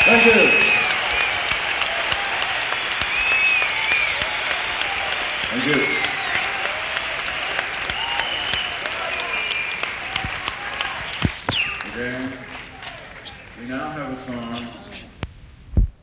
Thank you. Thank you. Okay. We now have a song